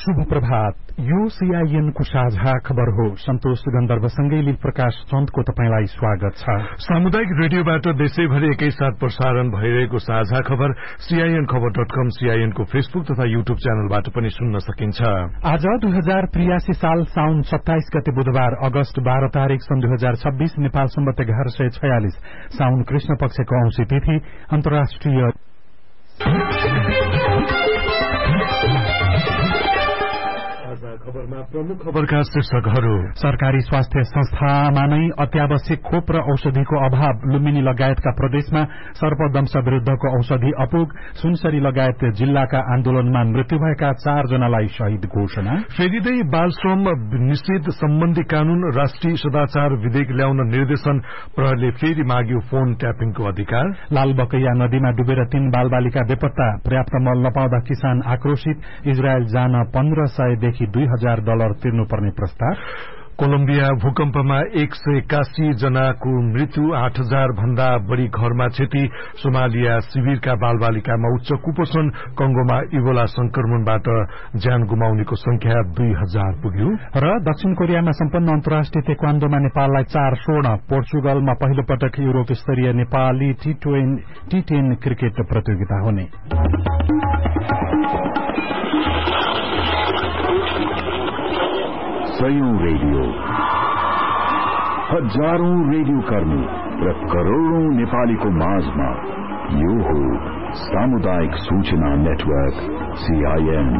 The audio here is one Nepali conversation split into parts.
शुभ प्रभात। यो सीआईएन को साझा खबर हो। सन्तोष गन्धर्वसँगै लील प्रकाश चन्दको तपाईंलाई स्वागत छ। सामुदायिक रेडियोबाट देशैभरि एकैसाथ प्रसारण भइरहेको साझा खबर सीआईएन खबर.com, सीआईएन को फेसबुक तथा यूट्यूब च्यानलबाट पनि सुन्न सकिन्छ। आज 2083 साल साउन 27 गते बुधबार, अगस्त 12 तारिक सन् 2026, नेपाल सम्वत 1146 साउन कृष्ण पक्षको औँसी तिथि। अन्तर्राष्ट्रिय खबरमा प्रमुख खबरका शीर्षकहरू। सरकारी स्वास्थ्य संस्थामा नै अत्यावश्यक खोप र औषधिको अभाव। लुम्बिनी लगायतका प्रदेशमा सर्पदंश विरूद्धको औषधि अपुग। सुनसरी लगायत जिल्लाका आन्दोलनमा मृत्यु भएका 4 जनालाई शहीद घोषणा। फेरिँदै बाल श्रम निषेध सम्बन्धी कानून, राष्ट्रिय सदाचार विधेयक ल्याउन निर्देशन, प्रहरले फेरि माग्यो फोन ट्यापिङको अधिकार। लालबकैया नदीमा डुबेर 3 बालबालिका बेपत्ता। पर्याप्त मल नपाउँदा किसान आक्रोशित। इजरायल जान $1500 देखि $2000 तिर्नुपर्ने प्रस्ताव। कोलम्बिया भूकम्पमा 181 जनाको मृत्यु, 8000 भन्दा बढ़ी घरमा क्षति। सोमालिया शिविरका बालबालिकामा उच्च कुपोषण। कंगोमा इबोला संक्रमणबाट ज्यान गुमाउनेको संख्या 2000 पुग्यो। र दक्षिण कोरियामा सम्पन्न अन्तर्राष्ट्रिय तेक्वान्डोमा नेपाललाई 4 स्वर्ण। पोर्चुगलमा पहिलो पटक युरोप स्तरीय नेपाली T10 क्रिकेट प्रतियोगिता हुने। सयौं रेडियो, हजारौं रेडियो कर्मी र करोड़ौं नेपालीको माझमा यो हो सामुदायिक सूचना नेटवर्क सीआईएन।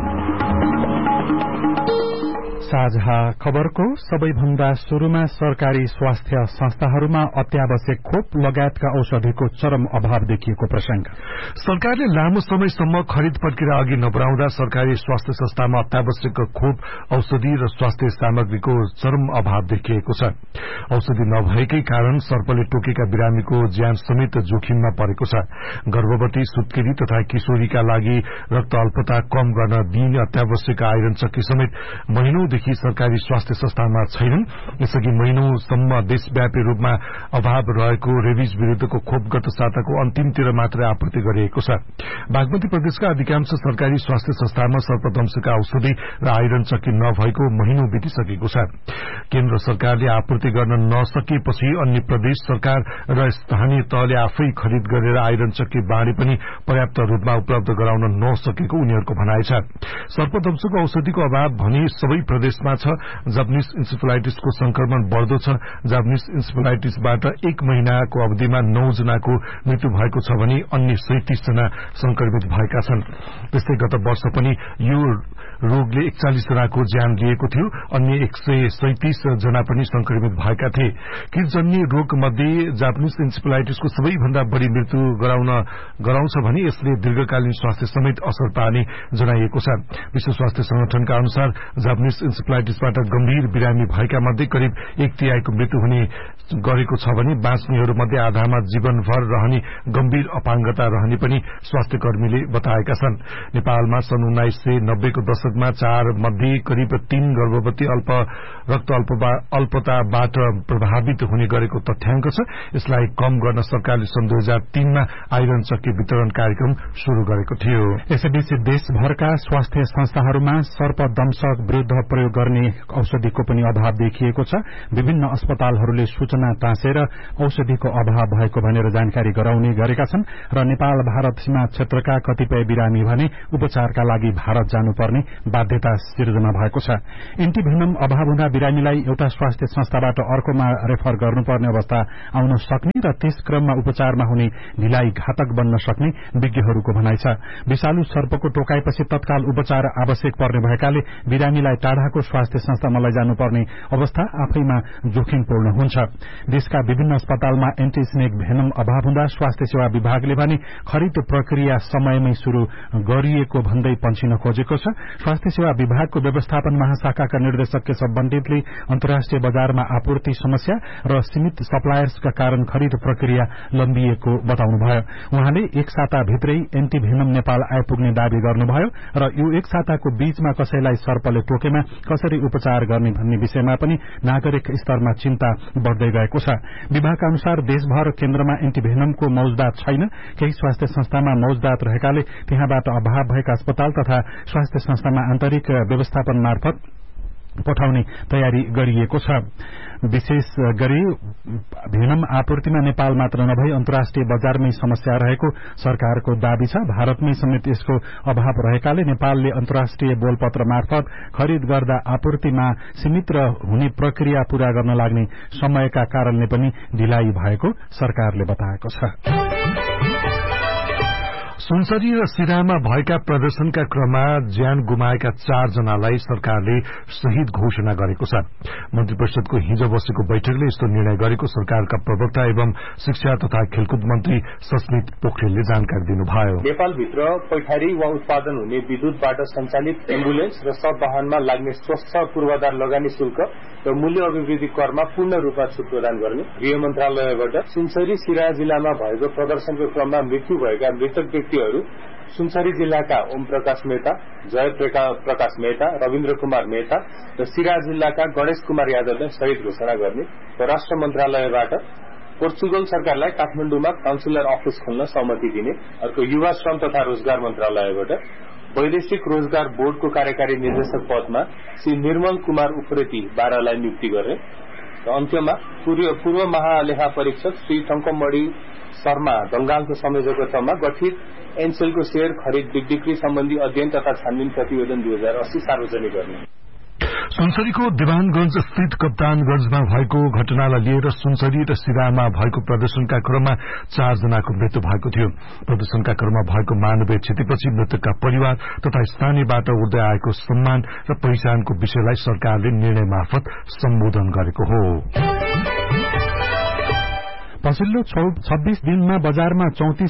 साझा खबरको सबैभन्दा शुरूमा सरकारी स्वास्थ्य संस्थाहरूमा अत्यावश्यक खोप लगायतका औषधिको चरम अभाव देखिएको प्रसंग। सरकारले लामो समयसम्म खरिद प्रक्रिया अघि नबढाउँदा सरकारी स्वास्थ्य संस्थामा अत्यावश्यक खोप, औषधि र स्वास्थ्य सामग्रीको चरम अभाव देखिएको छ। औषधि नभएकै कारण सर्पले टोकेका बिरामीको ज्यान समेत जोखिममा परेको छ। गर्भवती, सुत्केरी तथा किशोरीका लागि रक्त अल्पता कम गर्न दिइने अत्यावश्यक आइरन चक्की समेत महिनौंदेखि सरकारी स्वास्थ्य संस्थामा छैनन्। यसअघि महिनौंसम्म देशव्यापी रूपमा अभाव रहेको रेबिज विरूद्धको खोप गत साताको अन्तिमतिर मात्रै आपूर्ति गरिएको छ। बागमती प्रदेशका अधिकांश सरकारी स्वास्थ्य संस्थामा सर्पदंशका औषधि र आइरन चक्की नभएको महिनौं बितिसकेको छ। केन्द्र सरकारले आपूर्ति गर्न नसकेपछि अन्य प्रदेश सरकार र स्थानीय तहले आफै खरिद गरेर आइरन चक्की बाँडे पनि पर्याप्त रूपमा उपलब्ध गराउन नसकेको उनीहरूको भनाइ छ। सर्पदंशको औषधिको अभाव भने सबै प्रदेशमा छ। जापानिज इन्सेफेलाइटिसको संक्रमण बढ़दो छ। जापानिज इन्सेफेलाइटिसबाट 1 महिनाको अवधिमा 9 जनाको मृत्यु भएको छ भने अन्य 37 जना संक्रमित भएका छन्। त्यस्तै गत वर्ष पनि यो रोगले 41 जनाको ज्यान लिएको थियो। अन्य 137 जना पनि संक्रमित भएका थिए। कीटजन्य रोग मध्ये जापानिज इन्सेफेलाइटिसको सबैभन्दा बढ़ी मृत्यु गराउँछ भने यसले दीर्घकालीन स्वास्थ्य समेत असर पार्ने जनाइएको छ। विश्व स्वास्थ्य संगठनका अनुसार जापानिज इन्सेफेलाइटिसबाट गम्भीर बिरामी भएका मध्ये करिब 1/3 को मृत्यु हुने गरेको छ भने बाँच्नेहरू मध्ये आधामा जीवनभर रहने गम्भीर अपाङ्गता रहने पनि स्वास्थ्य कर्मीले बताएका छन्। नेपालमा सन् 1990 को दशकमा 4 मध्ये करिब 3 गर्भवती रक्त अल्पताबाट प्रभावित हुने गरेको तथ्याङ्क छ। यसलाई कम गर्न सरकारले सन् 2003 मा आइरन चक्की वितरण कार्यक्रम शुरू गरेको थियो। यसैबीच देशभरका स्वास्थ्य संस्थाहरूमा सर्पदंश विरूद्ध प्रयोग गर्ने औषधिको पनि अभाव देखिएको छ। विभिन्न अस्पतालहरूले सूचना टाँसेर औषधिको अभाव भएको भनेर जानकारी गराउने गरेका छन् र नेपाल भारत सीमा क्षेत्रका कतिपय बिरामी भने उपचारका लागि भारत जानुपर्ने बाध्यता सिर्जना भएको छ। एन्टिभेनम अभाव हुँदा बिरामीलाई एउटा स्वास्थ्य संस्थाबाट अर्कोमा रेफर गर्नुपर्ने अवस्था आउन सक्ने र त्यस क्रममा उपचारमा हुने ढिलाइ घातक बन्न सक्ने विज्ञहरूको भनाइ छ। विषालु सर्पको टोकाएपछि तत्काल उपचार आवश्यक पर्ने भएकाले बिरामीलाई टाढाको स्वास्थ्य संस्थामा लैजानुपर्ने अवस्था आफैमा जोखिमपूर्ण हुन्छ। देशका विभिन्न अस्पतालमा एन्टी स्नेक भेनम अभाव हुँदा स्वास्थ्य सेवा विभागले भने खरिद प्रक्रिया समयमै शुरू गरिएको भन्दै पन्छिन खोजेको छ। स्वास्थ्य सेवा विभागको व्यवस्थापन महाशाखाका निर्देशक केशव बन्देतले अन्तर्राष्ट्रिय बजारमा आपूर्ति समस्या र सीमित सप्लायर्सका कारण खरिद प्रक्रिया लम्बिएको बताउनुभयो। उहाँले एक साताभित्रै एन्टिभेनम नेपाल आइपुग्ने दावी गर्नुभयो र यो एक साताको बीचमा कसैलाई सर्पले टोकेमा कसरी उपचार गर्ने भन्ने विषयमा पनि नागरिक स्तरमा चिन्ता बढ़दै गएको छ। विभागका अनुसार देशभर केन्द्रमा एन्टिभेनमको मौजदात छैन। केही स्वास्थ्य संस्थामा मौजदात रहेकाले त्यहाँबाट अभाव भएका अस्पताल तथा स्वास्थ्य संस्थामा आन्तरिक व्यवस्थापन मार्फत पठाउने तयारी गरिएको छ। विशेष गरी भेनम आपूर्तिमा नेपाल मात्र नभई अन्तर्राष्ट्रिय बजारमै समस्या रहेको सरकारको दावी छ। भारतमै समेत यसको अभाव रहेकाले नेपालले अन्तर्राष्ट्रिय बोलपत्र मार्फत खरिद गर्दा आपूर्तिमा सीमित हुने प्रक्रिया पूरा गर्न लाग्ने समयका कारणले पनि ढिलाइ भएको सरकारले बताएको छ। सुनसरी र सिराहामा भएका प्रदर्शनका क्रममा ज्यान गुमाएका 4 जनालाई सरकारले शहीद घोषणा गरेको छ। मन्त्री परिषदको हिजो बसेको बैठकले यस्तो निर्णय गरेको सरकारका प्रवक्ता एवं शिक्षा तथा खेलकुद मन्त्री सस्मित पोखरेलले जानकारी दिनुभयो। नेपालभित्र पैठारी वा उत्पादन हुने विद्युतबाट सञ्चालित एम्बुलेन्स र सब वाहनमा लाग्ने स्वस्थ पूर्वाधार लगानी शुल्क र मूल्य अभिवृद्धि करमा पूर्ण रूपमा छुट प्रदान गर्ने गृह मन्त्रालयबाट सुनसरी सिराहा जिल्लामा भएको प्रदर्शनको क्रममा मृत्यु भएका मृतक व्यक्तिहरू सुनसरी जिल्लाका ओम प्रकाश मेहता, जय प्रकाश मेहता, रविन्द्र कुमार मेहता र सिराहा जिल्लाका गणेश कुमार यादवलाई शहीद घोषणा गर्ने परराष्ट्र मन्त्रालयबाट पोर्चुगल सरकारलाई काठमाडौँमा काउन्सिलर अफिस खोल्न सहमति दिने, अर्को युवा श्रम तथा रोजगार मन्त्रालयबाट वैदेशिक रोजगार बोर्डको कार्यकारी निर्देशक पदमा श्री निर्मल कुमार उप्रेती 12लाई नियुक्ति गर्ने र अन्त्यमा पूर्व महालेखा परीक्षक श्री टंकमणि शर्मा दंगालको संयोजकत्वमा गठित एनसेलको शेयर खरिद बिक्री सम्बन्धी अध्ययन तथा छानबिन प्रतिवेदन 2080 सार्वजनिक गर्ने। सुनसरीको देवानगंज स्थित कप्तानगंजमा भएको घटनालाई लिएर सुनसरी र सिराहामा भएको प्रदर्शनका क्रममा 4 जनाको मृत्यु भएको थियो। प्रदर्शनका क्रममा भएको मानवीय क्षतिपछि मृतकका परिवार तथा स्थानीयबाट उठ्दै आएको सम्मान र पहिचानको विषयलाई सरकारले निर्णय मार्फत सम्बोधन गरेको हो। पछिल्लो 26 दिनमा बजारमा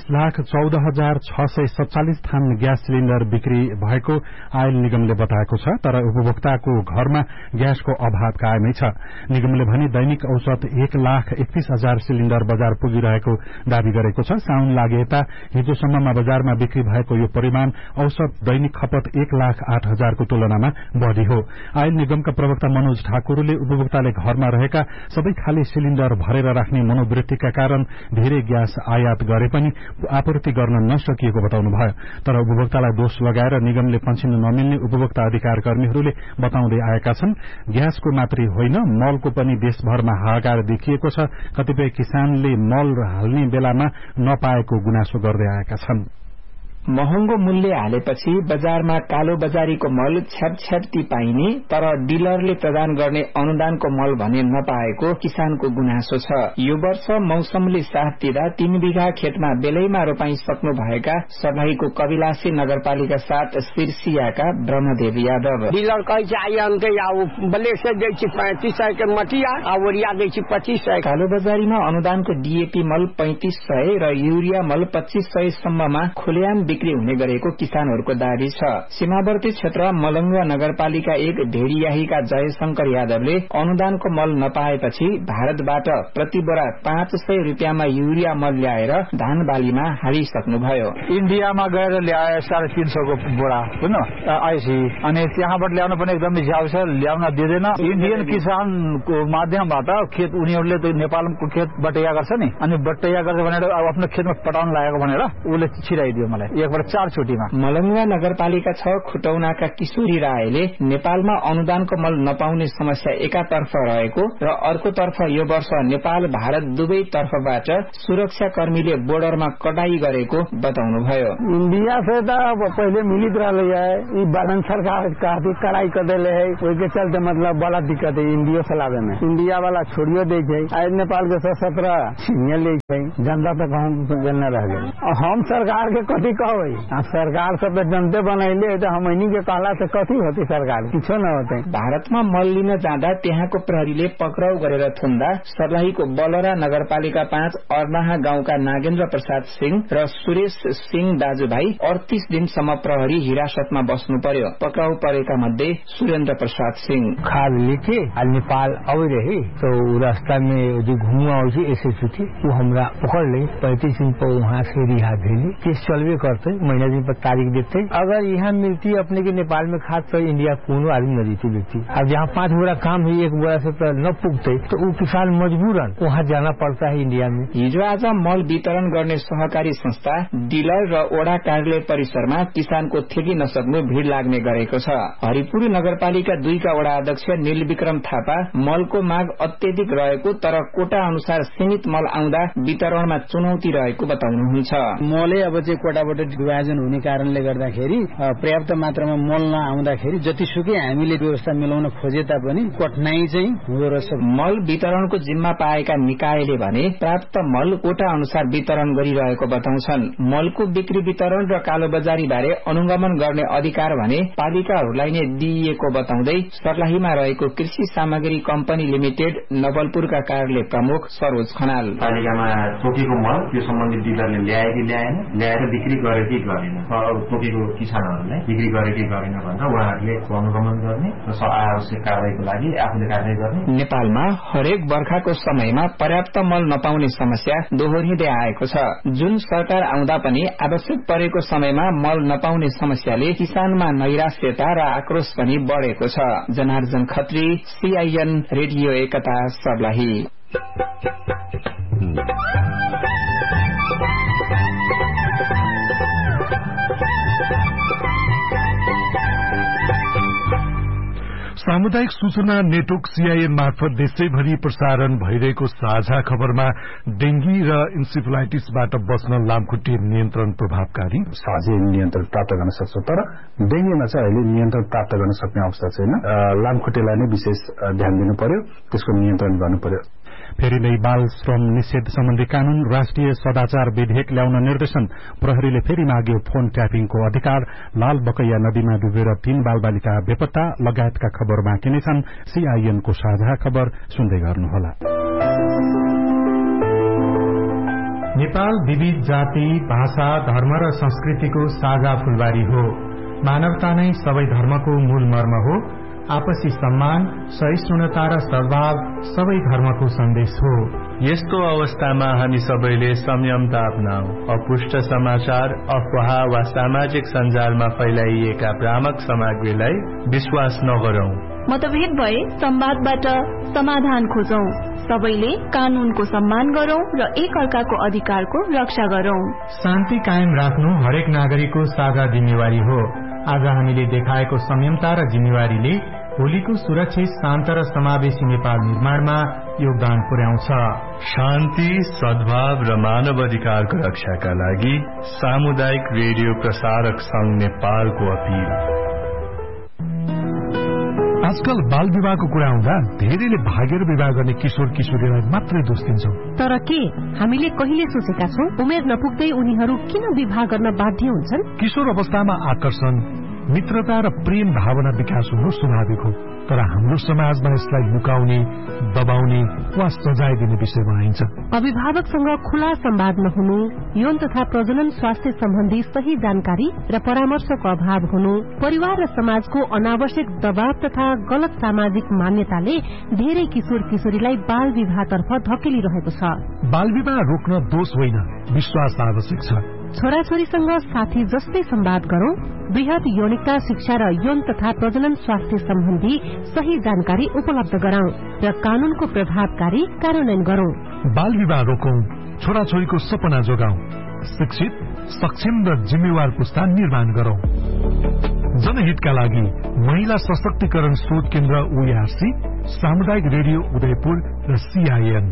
34,14,647 थान ग्यास सिलिण्डर बिक्री भएको आयल निगमले बताएको छ। तर उपभोक्ताको घरमा ग्यासको अभाव कायमै छ। निगमले भने दैनिक औसत 1,31,000 सिलिण्डर बजार पुगिरहेको दावी गरेको छ। साउन लागेता हिजोसम्ममा बजारमा बिक्री भएको यो परिमाण औसत दैनिक खपत 1,08,000 को तुलनामा बढ़ी हो। आयल निगमका प्रवक्ता मनोज ठाकुरले उपभोक्ताले घरमा रहेका सबै खाली सिलिण्डर भरेर राख्ने मनोवृत्ति का कारण धेरै ग्यास आयात गरे पनि आपूर्ति गर्न नसकिएको बताउनुभयो। तर उपभोक्तालाई दोष लगाएर निगमले पन्छिन नमिल्ने उपभोक्ता अधिकार कर्मीहरूले बताउँदै आएका छन्। ग्यासको मात्रै होइन, मलको पनि देशभरमा हाहाकार देखिएको छ। कतिपय किसानले मल हाल्ने बेलामा नपाएको गुनासो गर्दै आएका छन्। महँगो मूल्य हालेपछि बजारमा कालो बजारीको मल छ्यापछ्याप्ती पाइने तर डिलरले प्रदान गर्ने अनुदानको मल भने नपाएको किसानको गुनासो छ। यो वर्ष मौसमले साथ दिँदा 3 बिघा खेतमा बेलैमा रोपाई सक्नु भएका सर्लाहीको कविलासी नगरपालिका 7 सिरसियाका ब्रह्मदेव यादव डिलर कहै छै आइ अन्ते आउ बल्ले से दै छै 3500 के मटिया आ ओरिया दै छै 2500। कालो बजारीमा अनुदानको डीएपी मल 3500 र युरिया मल 2500 सम्ममा खुलेआम बिक्री हुने गरेको किसानहरूको दावी छ। सीमावर्ती क्षेत्र मलंगवा नगरपालिका 1 ढेडियाहीका जयशंकर यादवले अनुदानको मल नपाएपछि भारतबाट प्रति बोरा 500 रुपियाँमा युरिया मल ल्याएर धान बालीमा हालिसक्नुभयो। इन्डियामा गएर ल्याए 350 को बोरा होइन आएपछि अनि त्यहाँबाट ल्याउन पनि एकदमै झ्याउ छ, ल्याउन दिँदैन। इन्डियन किसानको माध्यमबाट खेत उनीहरूले त नेपालको खेत बटैया गर्छ नि, अनि बटैया गर्छ भनेर आफ्नो खेतमा पटाउन लागेको भनेर उसले छिराइदियो मलाई 4 चोटीमा। मलंगवा नगरपालिका 6 खुटौनाका किशोरी रायले नेपालमा अनुदानको मल नपाउने समस्या एकातर्फ रहेको र अर्कोतर्फ यो वर्ष नेपाल भारत दुवै तर्फबाट सुरक्षा कर्मीले बोर्डरमा कडाई गरेको बताउनुभयो। इंडिया से तो पहले मिलित रहा है, बालन सरकार काफी कड़ाई कर दिले है, उसके चलते मतलब बड़ा दिक्कत है इंडिया चलावे में। इंडिया वाला छोड़ियो दे जाए, आज नेपाल के 17 ले जाए, जनता तक हम रह गए। हम सरकार के कथी कहो सरकार सब जनते बनैले तो हमनी के कहला से कथी होती सरकार किछो न होते। भारतमा मल लिन जाँदा त्यहाँको प्रहरीले पक्राउ गरेर थुन्दा सर्लाहीको बलरा नगरपालिका 5 अर्नाहा गाउँका नागेन्द्र प्रसाद सिंह र सुरेश सिंह दाजुभाइ 38 दिनसम्म प्रहरी हिरासतमा बस्नु पर्यो। पक्राउ परेका मध्ये सुरेन्द्र प्रसाद सिंह खाद लेके नेपाल आउ रहे तो रास्ता में जो घुमुआ ऐसे थी वो हमरा पकड़ ले 35 दिन पर वहाँ से रिहा भेली केस चलवे करता पड़ते, महीना दिन पर तारीख देते। अगर यहाँ मिलती अपने के नेपाल में खाद तो इंडिया कोनो आदमी न देती व्यक्ति। अब जहाँ 5 बोरा काम है 1 बोरा से तो न पुगते तो वो किसान मजबूरन वहाँ जाना पड़ता है इंडिया में। हिजो आज मल वितरण गर्ने सहकारी संस्था, डिलर र ओडा कार्यालय परिसरमा किसानको ठेकी नसक्नु भीड़ लाग्ने गरेको छ। हरिपुर नगरपालिका 2 का वडा अध्यक्ष नीलविक्रम थापा मलको माग अत्यधिक रहेको तर कोटा अनुसार सीमित मल आउँदा वितरणमा चुनौती रहेको बताउनुहुन्छ। मलै अब चाहिँ कोटाबाट विभाजन हुने कारणले गर्दाखेरि पर्याप्त मात्रामा मल नआउँदाखेरि जतिसुकै हामीले व्यवस्था मिलाउन खोजे तापनि कठिनाई चाहिँ हुँदो रहेछ। मल वितरणको जिम्मा पाएका निकायले भने प्राप्त मल कोटा अनुसार वितरण गरिरहेको बताउँछन्। मलको बिक्री वितरण र कालोबजारी बारे अनुगमन गर्ने अधिकार भने पालिकाहरूलाई नै दिइएको बताउँदै सर्लाहीमा रहेको कृषि सामग्री कम्पनी लिमिटेड नवलपुरका कार्यालय प्रमुख सरोज खनाल, पालिकामा तोकेको मल त्यो सम्बन्धित डिलरले ल्याए कि ल्याएन, ल्याएर बिक्री गरे कि गरेन, तोकेको किसानहरूलाई बिक्री गरे कि गरेन भनेर उहाँहरूले अनुगमन गर्ने र आवश्यक कारबाहीको लागि आफूले कारबाही गर्ने। नेपालमा हरेक बर्खाको समयमा पर्याप्त मल नपाउने समस्या दोहोरिँदै आएको छ। जुन सरकार आउँदा पनि आवश्यक परेको समयमा मल नपाउने समस्याले किसानमा नैराश्यता र आक्रोश पनि बढ़ेको छ। जनार्जन खत्री, CIN रेडियो एकता, सर्लाही। सामुदायिक सूचना नेटवर्क CIN मार्फत देशैभरि प्रसारण भइरहेको साझा खबरमा डेंगी र इन्सेफेलाइटिसबाट बच्न लामखुट्टे नियन्त्रण प्रभावकारी। सहजै नियन्त्रण प्राप्त गर्न सक्छ, तर डेंगीमा चाहिँ अहिले नियन्त्रण प्राप्त गर्न सक्ने अवस्था छैन। लामखुट्टेलाई नै विशेष ध्यान दिनु पर्यो, त्यसको नियन्त्रण गर्नु पर्यो। फेरि नै बाल श्रम निषेध सम्बन्धी कानून, राष्ट्रिय सदाचार विधेयक ल्याउन निर्देशन, प्रहरीले फेरि माग्यो फोन ट्यापिङको अधिकार, लाल बकैया नदीमा डुबेर 3 बालबालिका बेपत्ता लगायतका खबर बाँकी नै छन्। CIN को साझा खबर सुन्दै गर्नुहोला। नेपाल विविध जाति, भाषा, धर्म र संस्कृतिको साझा फूलबारी हो। मानवता नै सबै धर्मको मूल मर्म हो। आपसी सम्मान, सहिष्णुता र सद्भाव सबै धर्मको सन्देश हो। यस्तो अवस्थामा हामी सबैले संयमता अपनाऊ। अपुष्ट समाचार, अफवाह वा सामाजिक सञ्जालमा फैलाइएका भ्रामक सामग्रीलाई विश्वास नगरौं। मतभेद भए संवादबाट समाधान खोजौं। सबैले कानूनको सम्मान गरौं र एक अर्काको अधिकारको रक्षा गरौं। शान्ति कायम राख्नु हरेक नागरिकको साझा जिम्मेवारी हो। आज हामीले देखाएको संयमता र जिम्मेवारीले भोलिको सुरक्षित, शान्त र समावेशी नेपाल निर्माणमा योगदान पुर्याउँछ। शान्ति, सद्भाव र मानव अधिकारको रक्षाका लागि सामुदायिक रेडियो प्रसारक संघ नेपालको अपील। आजकल बाल विवाहको कुरा आउँदा धेरैले भागेर विवाह गर्ने किशोर किशोरीलाई मात्रै दोष दिन्छौं। तर के हामीले कहिले सोचेका छौं उमेर नपुग्दै उनीहरू किन विवाह गर्न बाध्य हुन्छन्? किशोर अवस्थामा आकर्षण, मित्रता र प्रेम भावना विकास हुनु स्वाभाविक हो, तर हाम्रो समाजमा यसलाई लुकाउने, दबाउने वा सजाय दिने विषयमा आइन्छ। अभिभावकसँग खुला संवाद नहुनु, यौन तथा प्रजनन स्वास्थ्य सम्बन्धी सही जानकारी र परामर्शको अभाव हुनु, परिवार र समाजको अनावश्यक दबाव तथा गलत सामाजिक मान्यताले धेरै किशोर किशोरीलाई बाल विवाहतर्फ धकेलिरहेको छ। बाल विवाह रोक्न दोष होइन, विश्वास आवश्यक छ। छोराछोरीसँग साथी जस्तै संवाद गरौं, वृहत यौनिकता शिक्षा र यौन तथा प्रजनन स्वास्थ्य सम्बन्धी सही जानकारी उपलब्ध गराउँ र कानूनको प्रभावकारी कार्यान्वयन गरौं। बाल विवाह रोकौं, छोराछोरीको सपना जोगाउँ, शिक्षित, सक्षम र जिम्मेवार पुस्ता निर्माण गरौं। जनहितका लागि महिला सशक्तिकरण शोध केन्द्र OARC, सामुदायिक रेडियो उदयपुर र CIN।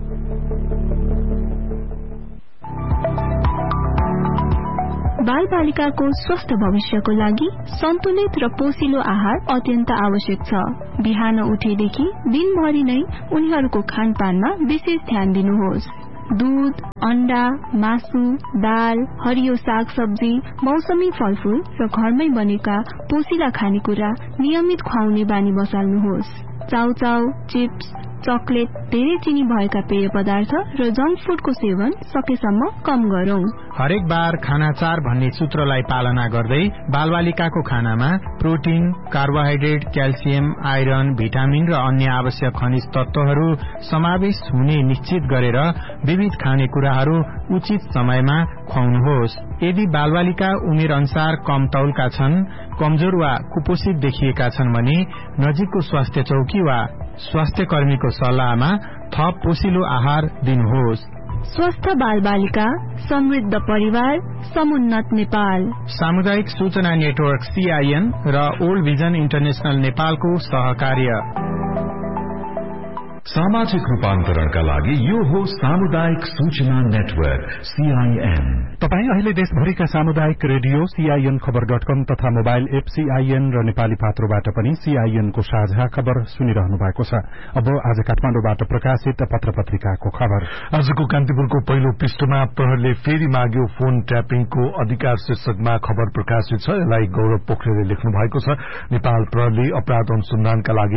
बाल बालिकाको स्वस्थ भविष्यको लागि सन्तुलित र पोषिलो आहार अत्यन्त आवश्यक छ। बिहान उठेदेखि दिनभरि नै उनीहरूको खानपानमा विशेष ध्यान दिनुहोस्। दूध, अण्डा, मासु, दाल, हरियो साग सब्जी, मौसमी फलफूल र घरमै बनेका पोषिला खानेकुरा नियमित खुवाउने बानी बसाल्नुहोस्। चाउचाउ, चिप्स, चकलेट, धेरै चिनी भएका पेय पदार्थ र जंक फूडको सेवन सकेसम्म कम गरौं। हरेक बार खाना 4 भन्ने सूत्रलाई पालना गर्दै बालबालिकाको खानामा protein, carbohydrate, calcium, iron, vitamin र अन्य आवश्यक खनिज तत्वहरू समावेश हुने निश्चित गरेर विविध खानेकुराहरू उचित समयमा खुवाउनुहोस्। यदि बालबालिका उमेर अनुसार कम तौलका छन्, कमजोर वा कुपोषित देखिएका छन् भने नजिकको स्वास्थ्य चौकी वा स्वास्थ्य कर्मीको सल्लाहमा थप पोषिलो आहार दिनुहोस्। स्वस्थ बालबालिका, समृद्ध परिवार, समुन्नत नेपाल। सामुदायिक सूचना नेटवर्क CIN र ओल्ड भिजन इन्टरनेशनल नेपालको सहकार्य। सामाजिक रूपान्तरणका लागि यो हो सामुदायिक सूचना नेटवर्क CIN। तपाई अहिले देशभरिका सामुदायिक रेडियो CIN खबर.com तथा मोबाइल एप CIN र नेपाली पात्रोबाट पनि CIN को साझा खबर सुनिरहनु भएको छ। अब आज काठमाडौँबाट प्रकाशित पत्र पत्रिकाको खबर। आजको कान्तिपुरको पहिलो पृष्ठमा प्रहरीले फेरि माग्यो फोन ट्यापिङको अधिकार शीर्षकमा खबर प्रकाशित छ। यसलाई गौरव पोखरेलले लेख्नु भएको छ। नेपाल प्रहरीले अपराध अनुसन्धानका लागि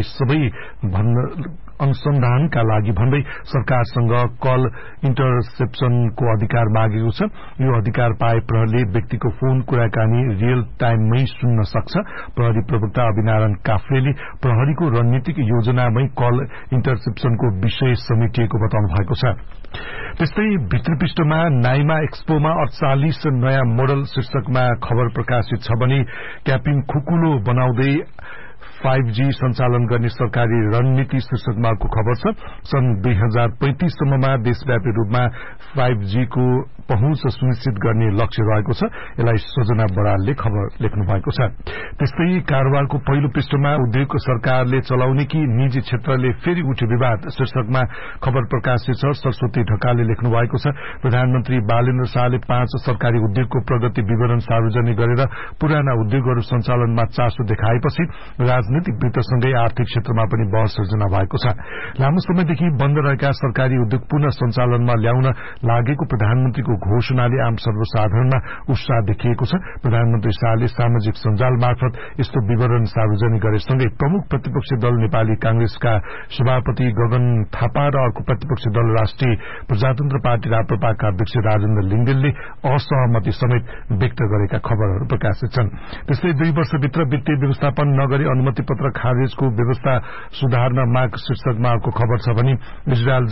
अनुसन्धानका लागि भन्दै सरकारसँग कल इन्टरसेप्सनको अधिकार मागेको छ। यो अधिकार पाए प्रहरीले व्यक्तिको फोन कुराकानी रियल टाइममै सुन्न सक्छ। प्रहरी प्रवक्ता अभिनारायण काफ्लेले प्रहरीको रणनीतिक योजनामै कल इन्टरसेप्सनको विषय समेटिएको बताउनु भएको छ। त्यस्तै भित्री पृष्ठमा नाइमा एक्सपोमा 48 नयाँ मोडल शीर्षकमा खबर प्रकाशित छ भने क्यापिङ खुकुलो बनाउँदै 5G सञ्चालन गर्ने सरकारी रणनीति शीर्षकमाको खबर छ। सन् 2035 सम्ममा देशव्यापी रूपमा 5G को पहुँच सुनिश्चित गर्ने लक्ष्य रहेको छ। यसलाई सजना बरालले खबर लेख्नु भएको छ। त्यस्तै कारोबारको पहिलो पृष्ठमा उद्योग सरकारले चलाउने कि निजी क्षेत्रले फेरि उठ्यो विवाद शीर्षकमा खबर प्रकाशित छ। सरस्वती ढकालले लेख्नु भएको छ। प्रधानमन्त्री बालेन्द्र शाहले 5 सरकारी उद्योगको प्रगति विवरण सार्वजनिक गरेर पुराना उद्योगहरू सञ्चालनमा चासो देखाएपछि राजनीतिक वृत्तसँगै आर्थिक क्षेत्रमा पनि बहस सृजना भएको छ। लामो समयदेखि बन्द रहेका सरकारी उद्योग पुनः सञ्चालनमा ल्याउन लागेको प्रधानमन्त्रीको घोषणाले आम सर्वसाधारणमा उत्साह देखिएको छ। प्रधानमन्त्री शाहले सामाजिक सञ्जाल मार्फत यस्तो विवरण सार्वजनिक गरेसँगै प्रमुख प्रतिपक्षी दल नेपाली कांग्रेसका सभापति गगन थापा र अर्को प्रतिपक्षी दल राष्ट्रिय प्रजातन्त्र पार्टी राप्रपाका अध्यक्ष राजेन्द्र लिङ्गदेनले असहमति समेत व्यक्त गरेका खबरहरू प्रकाशित छन्। त्यस्तै 2 वर्षभित्र वित्तीय व्यवस्थापन नगरी अनुमति पत्र खारेजको व्यवस्था सुधार्न माग शीर्षकमा अर्को खबर छ भने इजरायल